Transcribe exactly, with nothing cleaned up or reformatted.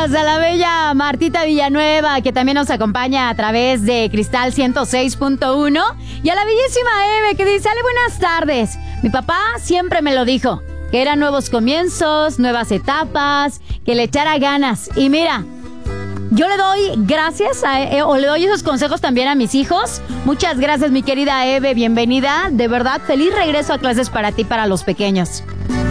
Gracias a la bella Martita Villanueva, que también nos acompaña a través de Cristal ciento seis punto uno. Y a la bellísima Eve, que dice: Ale, buenas tardes. Mi papá siempre me lo dijo, que eran nuevos comienzos, nuevas etapas, que le echara ganas. Y mira, yo le doy gracias a, eh, o le doy esos consejos también a mis hijos. Muchas gracias, mi querida Eve, bienvenida. De verdad, feliz regreso a clases para ti, para los pequeños.